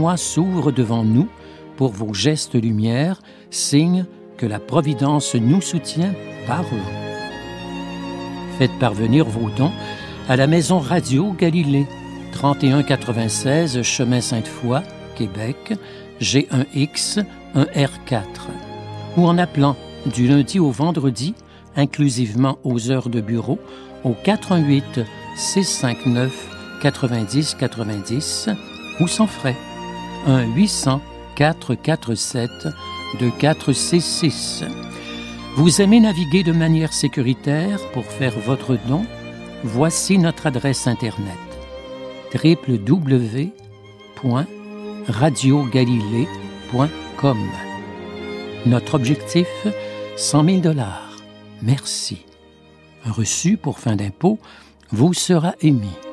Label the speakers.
Speaker 1: mois s'ouvre devant nous pour vos gestes lumière, signe que la Providence nous soutient par vous. Faites parvenir vos dons à la Maison Radio Galilée, 3196 Chemin Sainte-Foy, Québec, G1X 1R4, ou en appelant du lundi au vendredi, inclusivement aux heures de bureau, au 418 659 90 90 ou sans frais, 1-800-447-2466. Vous aimez naviguer de manière sécuritaire pour faire votre don? Voici notre adresse Internet www.radiogalilée.com. Notre objectif, 100 000 $. Merci. Un reçu pour fin d'impôt vous sera émis.